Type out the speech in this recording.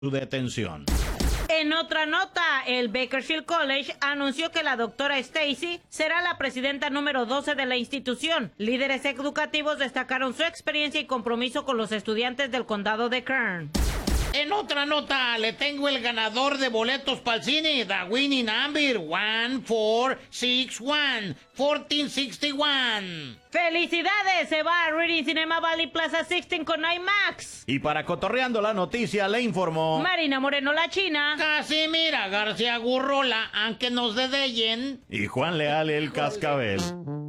su detención. En otra nota, el Bakersfield College anunció que la doctora Stacy será la presidenta número 12 de la institución. Líderes educativos destacaron su experiencia y compromiso con los estudiantes del condado de Kern. En otra nota, le tengo el ganador de boletos para el cine, The Winning Number, 1461, 1461. ¡Felicidades! Se va a Reading Cinema Valley Plaza 16 con IMAX. Y para Cotorreando la Noticia le informó Marina Moreno, la China. Casimira García Gurrola, aunque nos dedellen. y Juan Leal el Cascabel.